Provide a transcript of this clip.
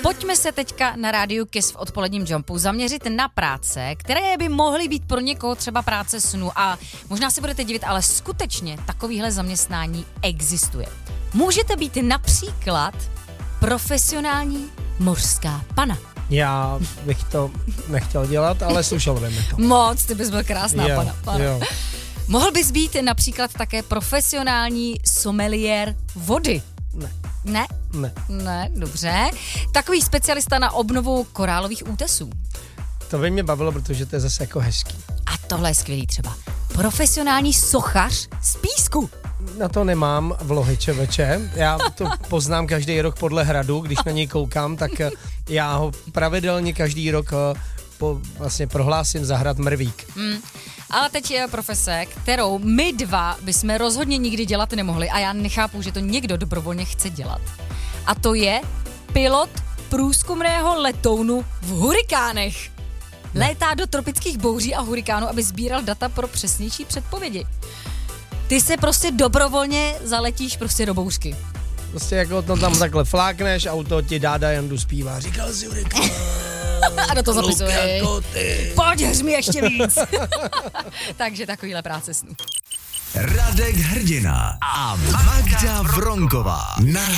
Pojďme se teďka na rádiu Kiss v odpoledním jumpu zaměřit na práce, které by mohly být pro někoho třeba práce snu. A možná se budete divit, ale skutečně takovýhle zaměstnání existuje. Můžete být například profesionální mořská pana. Já bych to nechtěl dělat, ale slušelo by mi to. Moc, ty bys byl krásná pana. Jo. Mohl bys být například také profesionální sommeliér vody. Ne, dobře. Takový specialista na obnovu korálových útesů. To by mě bavilo, protože to je zase jako hezký. A tohle je skvělý třeba. Profesionální sochař z písku. Na to nemám vlohy čeveče. Já to poznám každý rok podle hradu, když na něj koukám, tak já ho pravidelně každý rok vlastně prohlásím za hrad Mrvík. Ale teď je profese, kterou my dva bychom rozhodně nikdy dělat nemohli a já nechápu, že to někdo dobrovolně chce dělat. A to je pilot průzkumného letounu v hurikánech. Létá do tropických bouří a hurikánů, aby sbíral data pro přesnější předpovědi. Ty se prostě dobrovolně zaletíš prostě do bouřky. Prostě jako to tam takhle flákneš, auto ti dáda Jandu zpívá. Říkal jsi hurikán. A do toho zapisuje. Pojď, hř mi ještě víc. Takže takovýhle práce snů. Radek Hrdina a Magda Vronková.